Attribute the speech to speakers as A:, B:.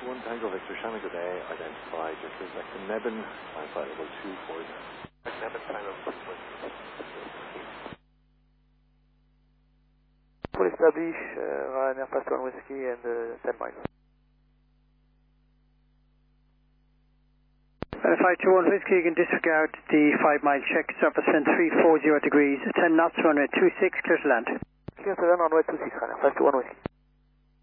A: 1 Tango Victor, Shannon Goday, identified your cruise vector Nebin, and flight level 240. Nebin, Tango Victor.
B: Full establish, Ryanair Fast 1 Whiskey and 10 miles.
C: Flight 21 Whiskey, you can disregard the 5 mile check, surface wind 340 degrees, 10 knots, runway 26, clear to land.
B: Clear to land on runway 26, Ryanair Fast 1 Whiskey.